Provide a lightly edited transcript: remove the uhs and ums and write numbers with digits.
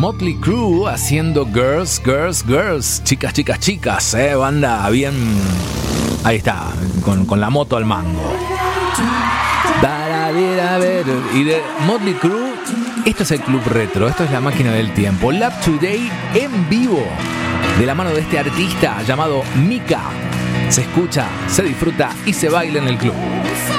Motley Crue haciendo Girls, Girls, Girls. Chicas, chicas, chicas, banda bien. Ahí está, con la moto al mango. Y de Motley Crue, esto es el Club Retro, esto es la máquina del tiempo. Love Today en vivo, de la mano de este artista llamado Mika. Se escucha, se disfruta y se baila en el club.